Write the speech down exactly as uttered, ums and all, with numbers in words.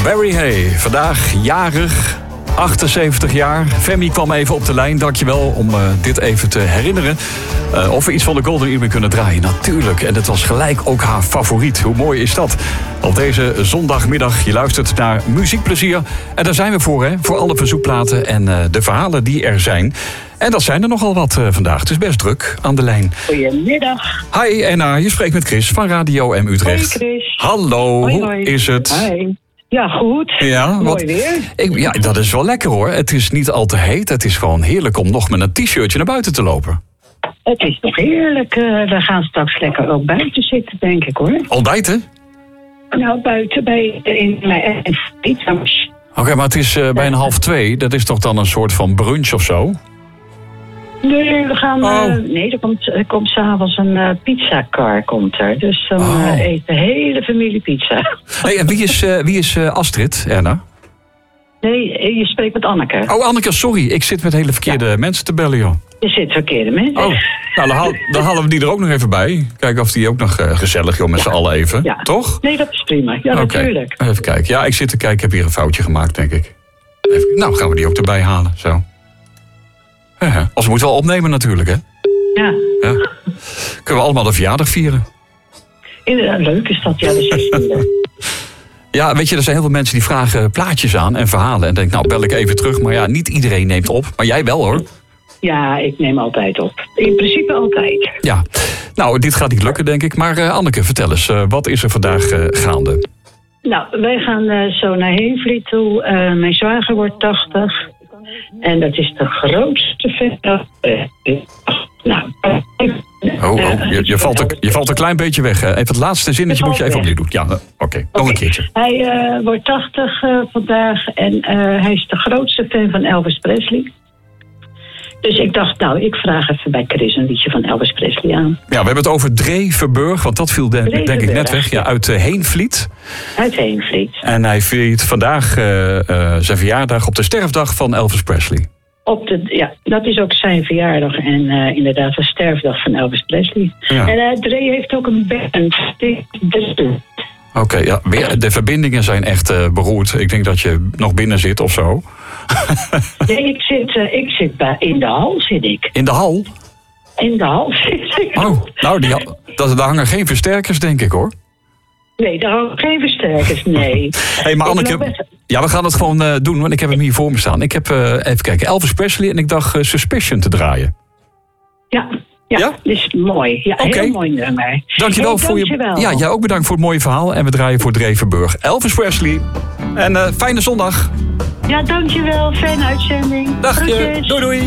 Mary Hay, vandaag jarig, achtenzeventig jaar. Femi kwam even op de lijn, dankjewel om uh, dit even te herinneren. Uh, of we iets van de Golden Earring kunnen draaien, natuurlijk. En het was gelijk ook haar favoriet. Hoe mooi is dat? Op deze zondagmiddag, je luistert naar Muziekplezier. En daar zijn we voor, hè? Voor alle verzoekplaten en uh, de verhalen die er zijn. En dat zijn er nogal wat uh, vandaag. Het is best druk aan de lijn. Goedemiddag. Hi Enna, je spreekt met Chris van Radio M Utrecht. Hoi Chris. Hallo, hoi, hoe hoi. is het? Hi. Ja, goed. Ja, mooi wat, weer. Ik, ja, dat is wel lekker hoor. Het is niet al te heet. Het is gewoon heerlijk om nog met een t-shirtje naar buiten te lopen. Het is toch heerlijk. Uh, we gaan straks lekker ook buiten zitten, denk ik hoor. Ontbijten? Nou, buiten bij in mijn pizza. Oké, okay, maar het is uh, bijna half twee. Dat is toch dan een soort van brunch of zo? Nee, we gaan. Oh. Uh, nee, er komt, er komt s'avonds een uh, pizzacar, komt er. Dus dan oh. uh, eet de hele familie pizza. Hey, en wie is, uh, wie is uh, Astrid, Erna? Nee, je spreekt met Anneke. Oh, Anneke, sorry. Ik zit met hele verkeerde ja. mensen te bellen, joh. Je zit verkeerde mensen. Oh, nou, dan, haal, dan halen we die er ook nog even bij. Kijken of die ook nog uh, gezellig, joh, met ja. z'n allen even. Ja. Toch? Nee, dat is prima. Ja, okay. natuurlijk. Even kijken. Ja, ik zit te kijken. Ik heb hier een foutje gemaakt, denk ik. Even, nou, gaan we die ook erbij halen, zo. Ja, als we moeten wel opnemen natuurlijk, hè? Ja. ja. Kunnen we allemaal de verjaardag vieren? Inderdaad, leuk is dat, ja, de zestiende. Ja, weet je, er zijn heel veel mensen die vragen plaatjes aan en verhalen. En denk, nou, bel ik even terug. Maar ja, niet iedereen neemt op. Maar jij wel, hoor. Ja, ik neem altijd op. In principe altijd. Ja. Nou, dit gaat niet lukken, denk ik. Maar uh, Anneke, vertel eens, uh, wat is er vandaag uh, gaande? Nou, wij gaan uh, zo naar Heenvliet toe. Uh, mijn zwager wordt tachtig. En dat is de grootste feestdag. Uh, nou, oh, oh je, je, valt een, je valt een klein beetje weg. Even het laatste zinnetje moet je even opnieuw doen. Ja, oké. Okay. Nog okay. een keertje. Hij uh, wordt tachtig uh, vandaag. En uh, hij is de grootste fan van Elvis Presley. Dus ik dacht, nou, ik vraag even bij Chris een liedje van Elvis Presley aan. Ja, we hebben het over Dree Verburg, want dat viel de, denk ik net weg. Ja, uit uh, Heenvliet. Uit Heenvliet. En hij viert vandaag uh, uh, zijn verjaardag op de sterfdag van Elvis Presley. Op de, ja, dat is ook zijn verjaardag en uh, inderdaad de sterfdag van Elvis Presley. Ja. En uh, Dree heeft ook een band. Oké, okay, ja, de verbindingen zijn echt uh, beroerd. Ik denk dat je nog binnen zit of zo. Nee, ik zit, uh, ik zit bij, in de hal zit ik. In de hal? In de hal zit ik. Oh, nou, die, dat, daar hangen geen versterkers, denk ik, hoor. Nee, daar hangen geen versterkers, nee. Hey, maar Anneke, ja, we gaan het gewoon uh, doen, want ik heb hem hier voor me staan. Ik heb, uh, even kijken, Elvis Presley en ik dacht uh, Suspicion te draaien. Ja. Ja, ja, dat is mooi. Ja, okay. Heel mooi nummer. Dankjewel hey, voor dankjewel. je. Ja, jij ook bedankt voor het mooie verhaal. En we draaien voor Dree Verburg. Elvis Presley. En uh, fijne zondag. Ja, dankjewel. Fijne uitzending. Dag je. Doei doei.